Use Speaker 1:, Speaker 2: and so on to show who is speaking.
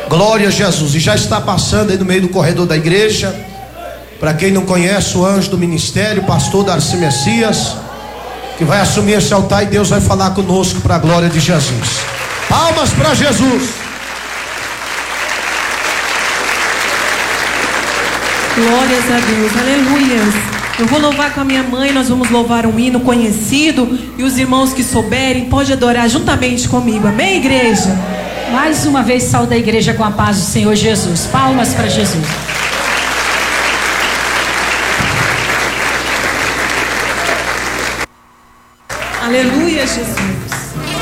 Speaker 1: Glória a Jesus. E já está passando aí no meio do corredor da igreja. Para quem não conhece, o anjo do ministério, pastor Darcy Messias, que vai assumir esse altar, e Deus vai falar conosco para a glória de Jesus. Palmas para Jesus.
Speaker 2: Glórias a Deus, aleluias. Eu vou louvar com a minha mãe, nós vamos louvar um hino conhecido, e os irmãos que souberem, pode adorar juntamente comigo, amém, igreja?
Speaker 3: Mais uma vez, saúde a igreja com a paz do Senhor Jesus. Palmas para Jesus.
Speaker 2: Aleluia, Jesus.